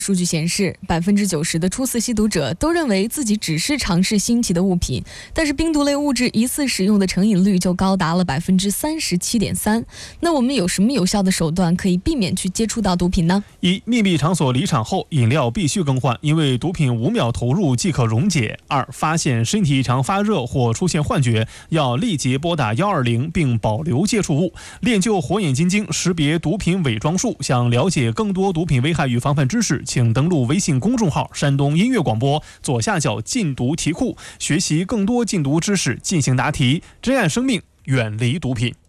数据显示，90%的初次吸毒者都认为自己只是尝试新奇的物品，但是冰毒类物质一次使用的成瘾率就高达了37.3%。那我们有什么有效的手段可以避免去接触到毒品呢？ 一、密闭场所离场后，饮料必须更换，因为毒品5秒投入即可溶解。2、发现身体异常发热或出现幻觉，要立即拨打120，并保留接触物。练就火眼金睛识别毒品伪装术。想了解更多毒品危害与防范知识，请登录微信公众号山东音乐广播左下角禁毒题库，学习更多禁毒知识，进行答题，珍爱生命，远离毒品。